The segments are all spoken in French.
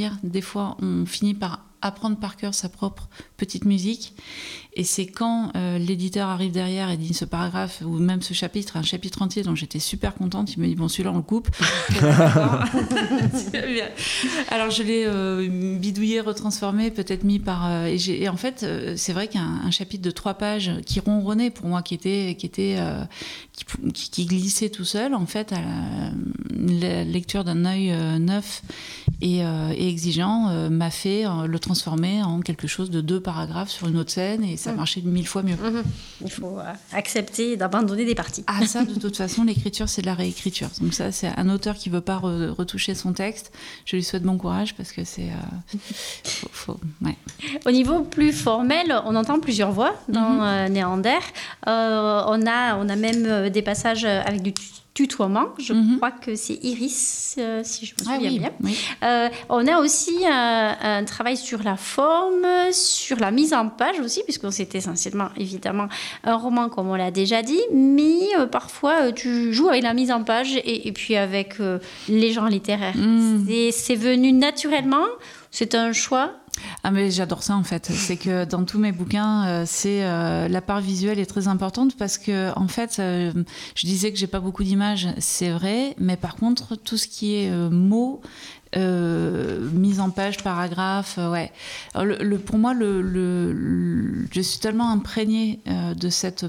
lire. Des fois, on finit par apprendre par cœur sa propre petite musique. Et c'est quand l'éditeur arrive derrière et dit ce paragraphe ou même ce chapitre, un chapitre entier dont j'étais super contente, il me dit bon, celui-là on le coupe. Alors je l'ai bidouillé, retransformé, peut-être mis par... et en fait, c'est vrai qu'un chapitre de 3 pages qui ronronnait pour moi, qui glissait tout seul, en fait, à la lecture d'un œil neuf et exigeant, m'a fait le transformer en quelque chose de 2 paragraphes sur une autre scène, et ça marchait 1000 fois mieux. Il faut accepter d'abandonner des parties. Ah, ça, de toute façon, l'écriture, c'est de la réécriture. Donc ça, c'est un auteur qui ne veut pas retoucher son texte. Je lui souhaite bon courage, parce que c'est... ouais. Au niveau plus formel, on entend plusieurs voix dans Néander. On a même des passages avec du tutoiement. Je crois que c'est Iris, si je me souviens bien. Oui. On a aussi un travail sur la forme, sur la mise en page aussi, puisque c'est essentiellement, évidemment, un roman, comme on l'a déjà dit, mais parfois, tu joues avec la mise en page et puis avec les genres littéraires. C'est venu naturellement, c'est un choix. Ah, mais j'adore ça, en fait. C'est que dans tous mes bouquins, la part visuelle est très importante, parce que, en fait, je disais que j'ai pas beaucoup d'images, c'est vrai, mais par contre, tout ce qui est mots, mise en page, paragraphe, ouais. Alors, pour moi, je suis tellement imprégnée de cette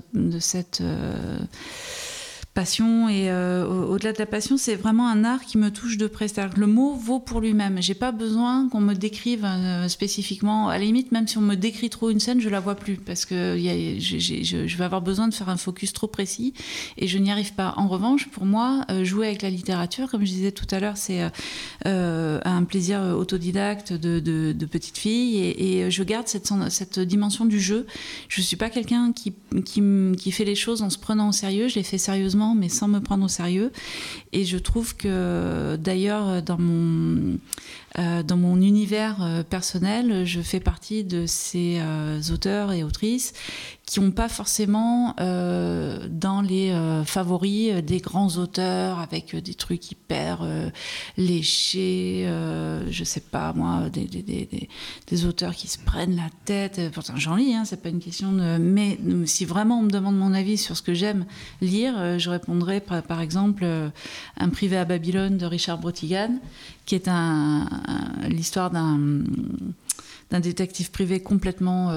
passion, et au-delà de la passion, c'est vraiment un art qui me touche de près. C'est-à-dire que le mot vaut pour lui-même. J'ai pas besoin qu'on me décrive spécifiquement. À la limite, même si on me décrit trop une scène, je la vois plus, parce que je vais avoir besoin de faire un focus trop précis, et je n'y arrive pas. En revanche, pour moi, jouer avec la littérature, comme je disais tout à l'heure, c'est un plaisir autodidacte de petite fille, et je garde cette dimension du jeu. Je suis pas quelqu'un qui fait les choses en se prenant au sérieux. Je les fais sérieusement, mais sans me prendre au sérieux. Et je trouve que, d'ailleurs, dans mon univers personnel, je fais partie de ces auteurs et autrices qui n'ont pas forcément dans les favoris des grands auteurs avec des trucs hyper léchés, je sais pas moi, des auteurs qui se prennent la tête. Pourtant j'en lis, hein, c'est pas une question de... Mais si vraiment on me demande mon avis sur ce que j'aime lire, je répondrais par exemple Un privé à Babylone de Richard Brotigan, qui est l'histoire d'un détective privé complètement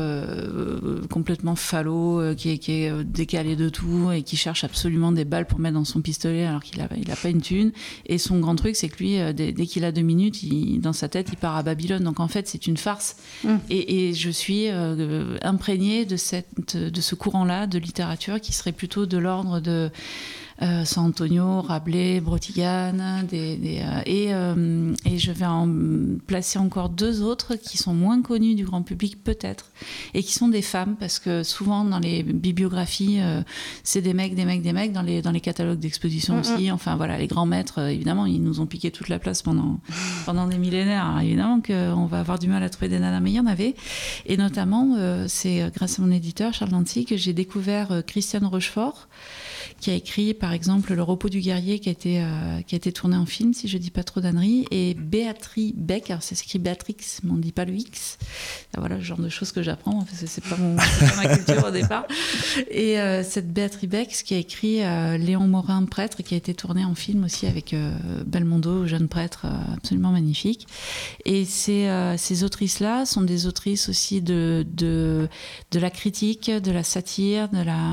falot, qui est décalé de tout, et qui cherche absolument des balles pour mettre dans son pistolet alors qu'il a pas une thune. Et son grand truc, c'est que lui, dès qu'il a 2 minutes, dans sa tête, il part à Babylone. Donc en fait, c'est une farce. Et je suis imprégnée de ce courant-là de littérature qui serait plutôt de l'ordre de San Antonio, Rabelais, Brotigan, et je vais en placer encore 2 autres qui sont moins connus du grand public peut-être, et qui sont des femmes, parce que souvent dans les bibliographies c'est des mecs dans les catalogues d'exposition aussi. Enfin voilà, les grands maîtres, évidemment, ils nous ont piqué toute la place pendant des millénaires. Alors, évidemment qu'on va avoir du mal à trouver des nanas, mais il y en avait. Et notamment c'est grâce à mon éditeur Charles Dancy que j'ai découvert Christiane Rochefort, qui a écrit par exemple Le repos du guerrier, qui a été tourné en film, si je dis pas trop d'âneries, et Béatrice Beck, alors c'est écrit Béatrix, mais on ne dit pas le X. Voilà le genre de choses que j'apprends, parce que c'est pas ma culture au départ. Et cette Béatrice Beck, qui a écrit Léon Morin, prêtre, qui a été tourné en film aussi avec Belmondo, jeune prêtre, absolument magnifique. Et ces autrices-là sont des autrices aussi de la critique, de la satire,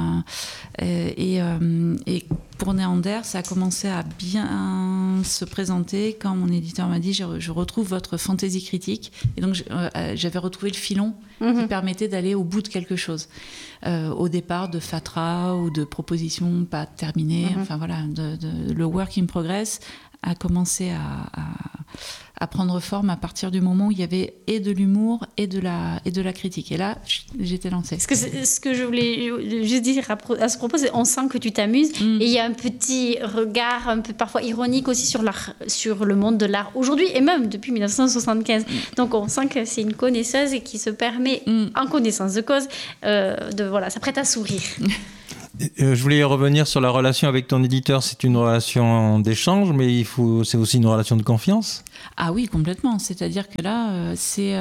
et pour Néander, ça a commencé à bien se présenter quand mon éditeur m'a dit je retrouve votre fantaisie critique. Et donc j'avais retrouvé le filon qui permettait d'aller au bout de quelque chose. Au départ de fatras ou de propositions pas terminées. Enfin voilà, le work in progress a commencé à prendre forme à partir du moment où il y avait et de l'humour et de la critique. Et là, j'étais lancée. Ce que je voulais juste dire à ce propos, c'est on sent que tu t'amuses, et il y a un petit regard un peu parfois ironique aussi sur le monde de l'art aujourd'hui, et même depuis 1975. Donc on sent que c'est une connaisseuse et qui se permet, en connaissance de cause, ça prête à sourire. Je voulais revenir sur la relation avec ton éditeur. C'est une relation d'échange, mais c'est aussi une relation de confiance. Ah oui, complètement. C'est-à-dire que là,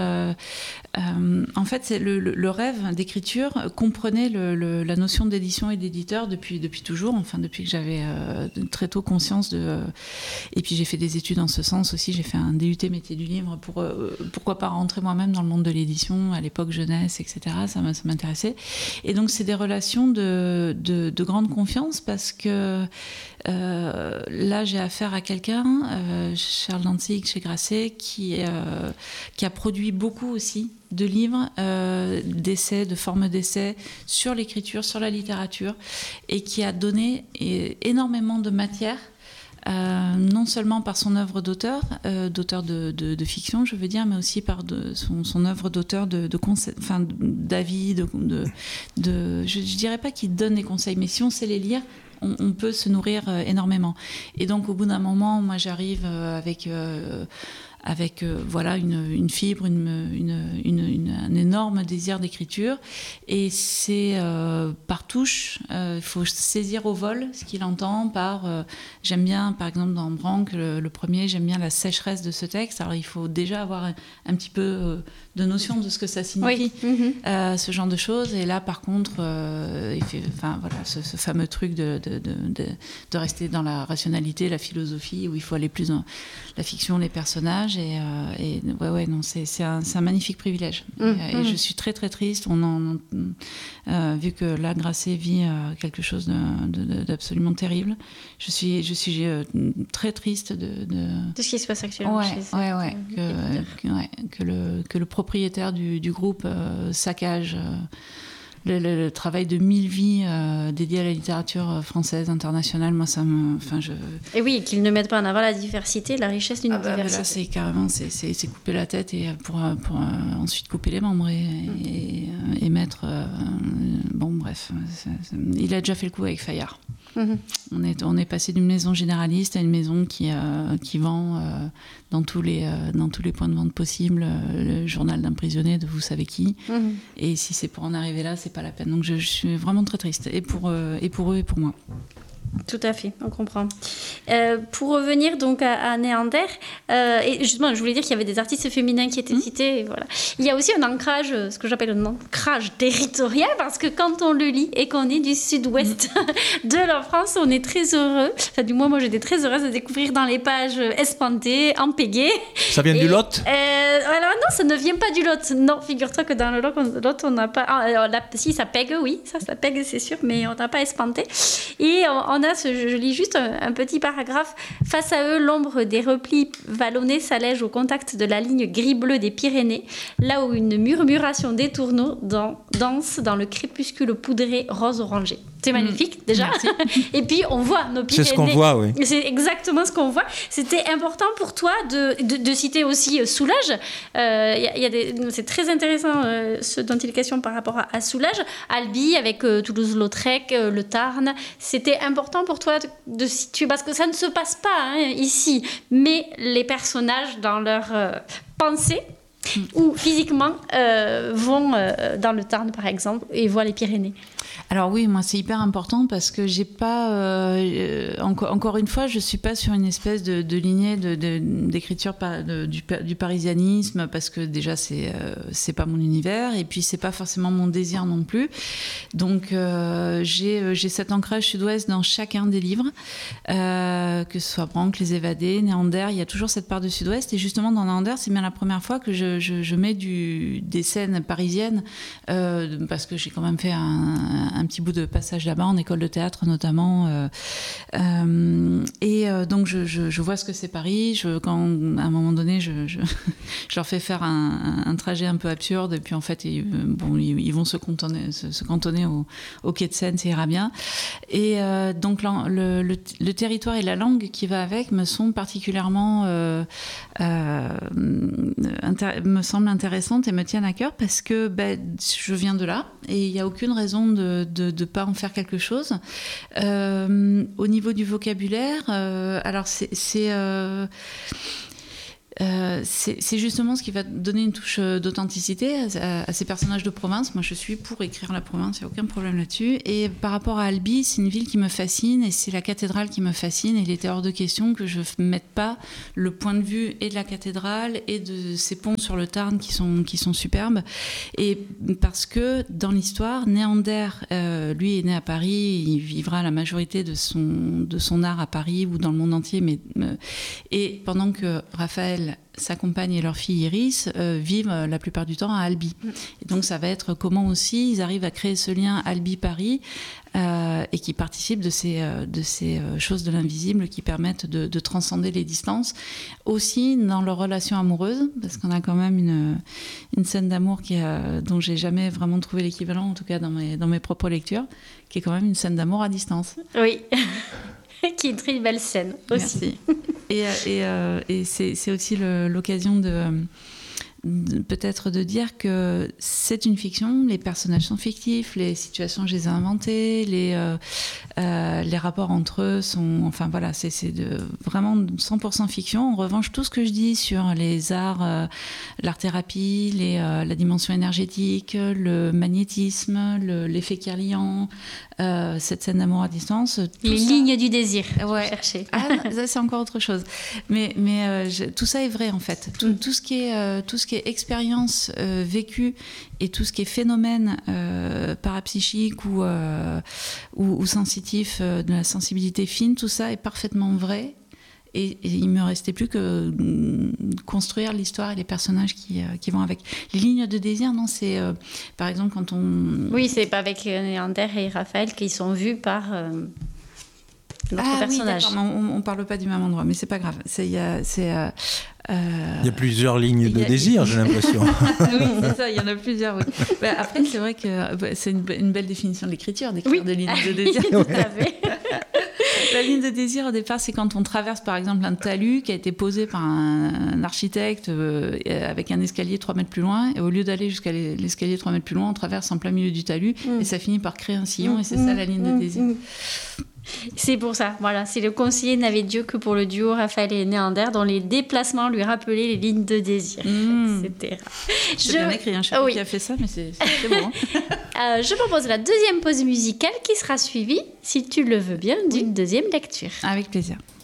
en fait, c'est le rêve d'écriture comprenait la notion d'édition et d'éditeur depuis toujours, enfin depuis que j'avais très tôt conscience de... et puis j'ai fait des études en ce sens aussi, j'ai fait un DUT métier du livre pour pourquoi pas rentrer moi-même dans le monde de l'édition, à l'époque jeunesse, etc. Ça m'intéressait. Et donc c'est des relations de grande confiance parce que là j'ai affaire à quelqu'un, Charles Dantzig chez Grasset, qui a produit beaucoup aussi de livres, d'essais, de formes d'essais sur l'écriture, sur la littérature, et qui a donné énormément de matière, non seulement par son œuvre d'auteur de fiction, je veux dire, mais aussi par son œuvre d'auteur d'avis, je dirais pas qu'il donne des conseils, mais si on sait les lire, on peut se nourrir énormément. Et donc, au bout d'un moment, moi, j'arrive avec voilà une fibre, un énorme désir d'écriture, et c'est par touche. Il faut saisir au vol ce qu'il entend par. J'aime bien, par exemple, dans Branque, le premier, j'aime bien la sécheresse de ce texte. Alors il faut déjà avoir un petit peu de notion de ce que ça signifie, oui. Ce genre de choses. Et là, par contre, il fait, voilà, ce fameux truc de rester dans la rationalité, la philosophie, où il faut aller plus dans la fiction, les personnages. Et non, c'est un magnifique privilège. Et je suis très très triste. Vu que là, Grasset vit quelque chose d'absolument terrible. Je suis très triste de ce qui se passe actuellement. Que le propriétaire du groupe saccage le travail de 1000 vies dédiées à la littérature française, internationale. Moi, ça me... Et oui, qu'ils ne mettent pas en avant la diversité, la richesse d'une diversité. Là, c'est carrément, c'est couper la tête et pour ensuite couper les membres et mettre... bon, bref. Il a déjà fait le coup avec Fayard. On est passé d'une maison généraliste à une maison qui vend dans tous les points de vente possibles le journal d'un prisonnier de vous savez qui. Et si c'est pour en arriver là, c'est pas la peine. Donc je suis vraiment très triste, et pour eux et pour moi. Tout à fait, on comprend. Pour revenir donc à Néander, et justement, je voulais dire qu'il y avait des artistes féminins qui étaient cités. Et voilà. Il y a aussi un ancrage, ce que j'appelle un ancrage territorial, parce que quand on le lit et qu'on est du sud-ouest de la France, on est très heureux. Enfin, du moins, moi, j'étais très heureuse de découvrir dans les pages espantées, en Pégué. Ça vient du Lot Alors non, ça ne vient pas du Lot. Non, figure-toi que dans le Lot, on n'a pas... si, ça pègue, oui, ça pègue, c'est sûr, mais on n'a pas espanté. Et on a je lis juste un petit paragraphe. Face à eux, l'ombre des replis vallonnés s'allège au contact de la ligne gris-bleu des Pyrénées, là où une murmuration des tourneaux danse dans le crépuscule poudré rose-orangé. C'est magnifique, déjà. Et puis, on voit nos Pyrénées. C'est ce qu'on voit, oui. C'est exactement ce qu'on voit. C'était important pour toi de citer aussi Soulages. C'est très intéressant ce dont il est question par rapport à Soulages. Albi, avec Toulouse-Lautrec, le Tarn. C'était important pour toi de situer, parce que ça ne se passe pas ici, mais les personnages, dans leur pensée, ou physiquement, vont dans le Tarn, par exemple, et voient les Pyrénées. Alors oui, moi c'est hyper important parce que j'ai pas encore une fois, je suis pas sur une espèce de lignée d'écriture du parisianisme, parce que déjà c'est pas mon univers, et puis c'est pas forcément mon désir non plus. Donc j'ai cet ancrage sud-ouest dans chacun des livres, que ce soit Branque, Les Évadés, Néander, il y a toujours cette part de sud-ouest. Et justement dans Néander, c'est bien la première fois que je mets des scènes parisiennes, parce que j'ai quand même fait un petit bout de passage là-bas, en école de théâtre notamment. Donc je vois ce que c'est Paris. Quand à un moment donné, je leur fais faire un trajet un peu absurde, et puis en fait, ils vont se cantonner au quai de Seine, ça ira bien. Et donc le territoire et la langue qui va avec me sont particulièrement me semblent intéressantes et me tiennent à cœur, parce que je viens de là et il n'y a aucune raison de ne pas en faire quelque chose. Au niveau du vocabulaire, alors c'est justement ce qui va donner une touche d'authenticité à ces personnages de province. Moi, je suis pour écrire la province, il n'y a aucun problème là-dessus. Et par rapport à Albi, c'est une ville qui me fascine et c'est la cathédrale qui me fascine. Et il était hors de question que je ne mette pas le point de vue et de la cathédrale et de ces ponts sur le Tarn qui sont superbes. Et parce que dans l'histoire, Néander, lui est né à Paris, il vivra la majorité de son art à Paris ou dans le monde entier. Et pendant que Raphaël, sa compagne et leur fille Iris vivent la plupart du temps à Albi. Et donc ça va être comment aussi ils arrivent à créer ce lien Albi-Paris et qui participent de ces choses de l'invisible qui permettent de transcender les distances. Aussi dans leur relation amoureuse, parce qu'on a quand même une scène d'amour dont j'ai jamais vraiment trouvé l'équivalent, en tout cas dans mes propres lectures, qui est quand même une scène d'amour à distance. Oui. Qui est une très belle scène aussi. Merci. Et c'est aussi l'occasion peut-être de dire que c'est une fiction, les personnages sont fictifs, les situations je les ai inventées, les rapports entre eux sont, enfin voilà, c'est vraiment 100% fiction. En revanche, tout ce que je dis sur les arts, l'art-thérapie, la dimension énergétique, le magnétisme, l'effet Kirlian, cette scène d'amour à distance, les lignes du désir, ouais. Chercher. Ah, ça c'est encore autre chose. Mais tout ça est vrai en fait. Tout ce qui est expérience vécue et tout ce qui est phénomène parapsychique ou sensitif, de la sensibilité fine, tout ça est parfaitement vrai. Et il me restait plus que construire l'histoire et les personnages qui vont avec. Les lignes de désir, non, c'est par exemple quand on... Oui, c'est pas avec Néander et Raphaël qui sont vus par notre personnage. Oui, on parle pas du même endroit, mais c'est pas grave. Il y a plusieurs lignes de désir, j'ai l'impression. Oui, c'est ça, il y en a plusieurs, oui. Après, c'est vrai que c'est une belle définition de l'écriture, d'écrire des lignes de désir. Tout à fait. La ligne de désir, au départ, c'est quand on traverse, par exemple, un talus qui a été posé par un architecte avec un escalier 3 mètres plus loin. Et au lieu d'aller jusqu'à l'escalier 3 mètres plus loin, on traverse en plein milieu du talus et ça finit par créer un sillon. Et c'est ça, la ligne de désir. C'est pour ça, voilà. C'est le conseiller n'avait Dieu que pour le duo Raphaël et Néander, dont les déplacements lui rappelaient les lignes de désir, etc. C'est bien écrit, je sais pas qui a fait ça, mais c'est bon. Je propose la deuxième pause musicale qui sera suivie, si tu le veux bien, d'une deuxième lecture. Avec plaisir.